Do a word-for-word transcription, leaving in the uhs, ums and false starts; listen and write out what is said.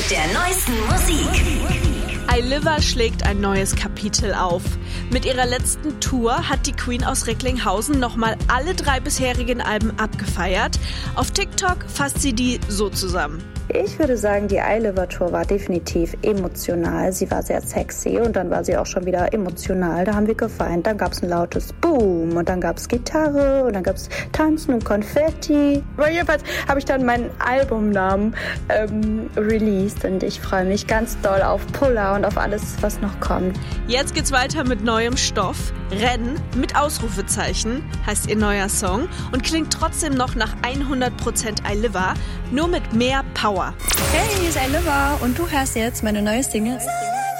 mit der neuesten Musik. Ailiva schlägt ein neues Kapitel auf. Mit ihrer letzten Tour hat die Queen aus Recklinghausen nochmal alle drei bisherigen Alben abgefeiert. Auf TikTok fasst sie die so zusammen. Ich würde sagen, die Ailiva-Tour war definitiv emotional. Sie war sehr sexy und dann war sie auch schon wieder emotional. Da haben wir geweint. Dann gab es ein lautes Boom und dann gab es Gitarre und dann gab es Tanzen und Konfetti. Aber jedenfalls habe ich dann meinen Albumnamen ähm, released und ich freue mich ganz doll auf Pulla und auf alles, was noch kommt. Jetzt geht's weiter mit neuem Stoff. Rennen mit Ausrufezeichen heißt ihr neuer Song und klingt trotzdem noch nach hundert Prozent Ailiva, nur mit mehr Power. Hey, hier ist Ailiva und du hörst jetzt meine neue Single.